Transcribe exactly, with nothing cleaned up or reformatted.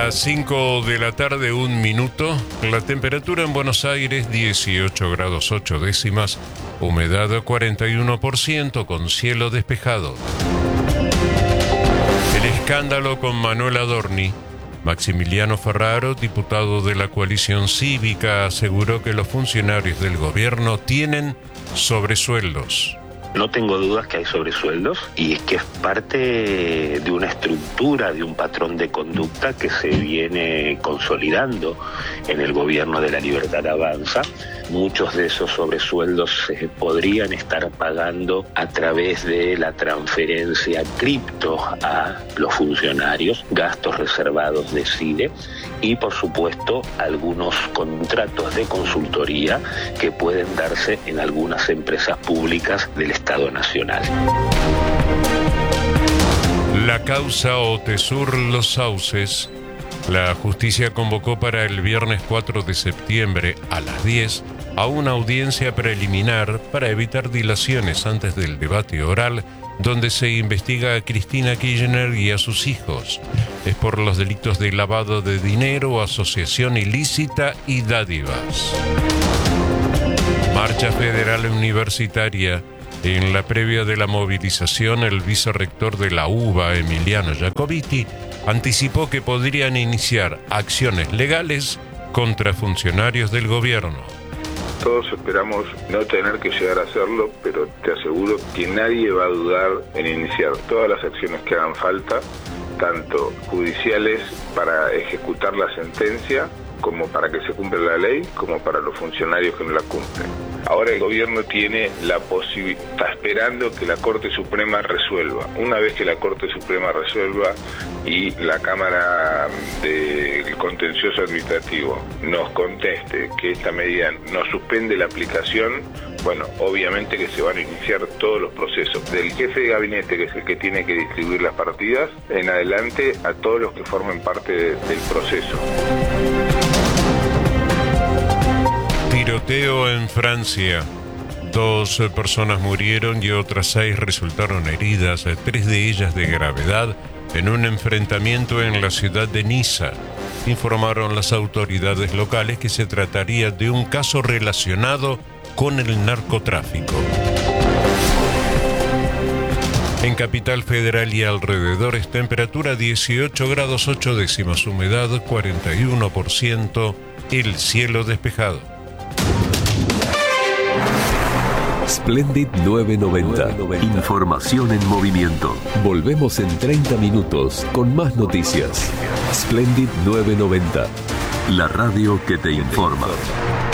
Las cinco de la tarde, un minuto. La temperatura en Buenos Aires, dieciocho grados ocho décimas. Humedad cuarenta y uno por ciento, con cielo despejado. El escándalo con Manuel Adorni. Maximiliano Ferraro, diputado de la coalición cívica, aseguró que los funcionarios del gobierno tienen sobresueldos. No tengo dudas que hay sobresueldos y es que es parte de una estructura, de un patrón de conducta que se viene consolidando en el gobierno de La Libertad Avanza. Muchos de esos sobresueldos se podrían estar pagando a través de la transferencia cripto a los funcionarios, gastos reservados de CIDE y, por supuesto, algunos contratos de consultoría que pueden darse en algunas empresas públicas del Estado Nacional. La causa Otesur Los Sauces. La justicia convocó para el viernes cuatro de septiembre a las diez a una audiencia preliminar para evitar dilaciones antes del debate oral, donde se investiga a Cristina Kirchner y a sus hijos. Es por los delitos de lavado de dinero, asociación ilícita y dádivas. Marcha Federal Universitaria. En la previa de la movilización, el vicerrector de la U B A, Emiliano Jacobiti, anticipó que podrían iniciar acciones legales contra funcionarios del gobierno. Todos esperamos no tener que llegar a hacerlo, pero te aseguro que nadie va a dudar en iniciar todas las acciones que hagan falta, tanto judiciales para ejecutar la sentencia, como para que se cumpla la ley, como para los funcionarios que no la cumplen. Ahora el gobierno tiene la posibilidad, está esperando que la Corte Suprema resuelva. Una vez que la Corte Suprema resuelva y la Cámara del Contencioso Administrativo nos conteste que esta medida nos suspende la aplicación, bueno, obviamente que se van a iniciar todos los procesos. Del jefe de gabinete, que es el que tiene que distribuir las partidas, en adelante a todos los que formen parte de, del proceso. Tiroteo en Francia. Dos personas murieron y otras seis resultaron heridas, tres de ellas de gravedad, en un enfrentamiento en la ciudad de Niza. Informaron las autoridades locales que se trataría de un caso relacionado con el narcotráfico. En Capital Federal y alrededores, temperatura dieciocho grados ocho décimas, humedad cuarenta y uno por ciento, el cielo despejado. Splendid novecientos noventa. Información en movimiento. Volvemos en treinta minutos con más noticias. Splendid novecientos noventa. La radio que te informa.